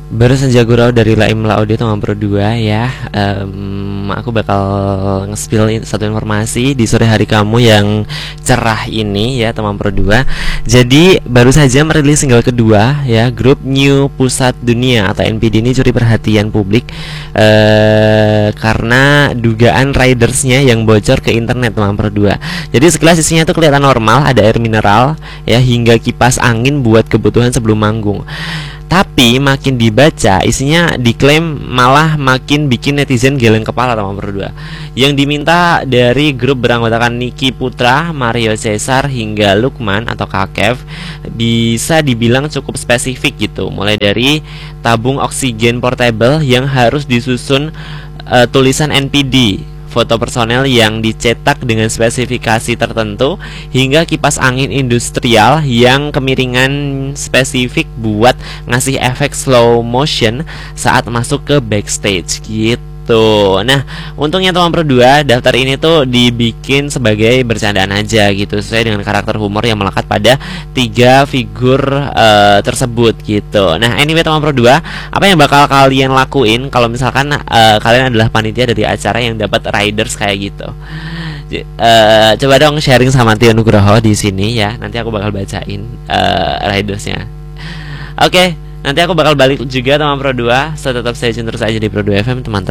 Baru saja gurau dari Laimla Audio teman Pro 2 ya. Aku bakal nge-spill satu informasi di sore hari kamu yang cerah ini ya teman Pro 2. Jadi baru saja merilis single kedua ya, grup New Pusat Dunia atau NPD ini curi perhatian publik karena dugaan ridersnya yang bocor ke internet teman Pro 2. Jadi sekilas isinya tuh kelihatan normal, ada air mineral ya hingga kipas angin buat kebutuhan sebelum manggung. Tapi makin dibaca isinya diklaim malah makin bikin netizen geleng kepala teman berdua. Yang diminta dari grup beranggotakan Niki Putra, Mario Cesar hingga Lukman atau Kakev bisa dibilang cukup spesifik gitu. Mulai dari tabung oksigen portable yang harus disusun tulisan NPD, foto personel yang dicetak dengan spesifikasi tertentu, hingga kipas angin industrial yang kemiringan spesifik buat ngasih efek slow motion saat masuk ke backstage gitu. Nah, untungnya teman Pro 2 daftar ini tuh dibikin sebagai bercandaan aja gitu, sesuai dengan karakter humor yang melekat pada tiga figur tersebut gitu. Nah, anyway teman Pro 2, apa yang bakal kalian lakuin kalau misalkan kalian adalah panitia dari acara yang dapat riders kayak gitu? Coba dong sharing sama Tio Nugroho di sini ya. Nanti aku bakal bacain ridersnya. Oke, nanti aku bakal balik juga teman Pro 2. So tetap stay tune terus aja di Pro 2 FM teman-teman.